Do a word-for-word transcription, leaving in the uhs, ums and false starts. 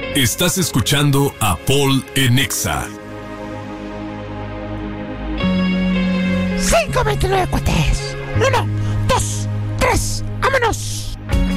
Estás escuchando a Paul en Exa. cinco veintinueve cuates. Uno,